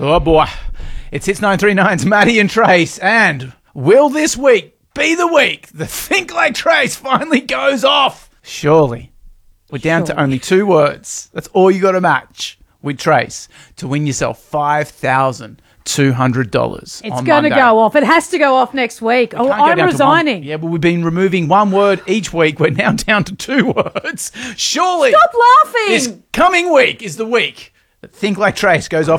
Oh, boy. It's Hits 939's Maddie and Trace. And will this week be the week the Think Like Trace finally goes off? Surely. We're down to only 2 words. That's all you got to match with Trace to win yourself $5,200. It's going to go off. It has to go off next week. Oh, I'm resigning. Yeah, but we've been removing 1 word each week. We're now down to 2 words. Surely. Stop laughing. This coming week is the week that Think Like Trace goes off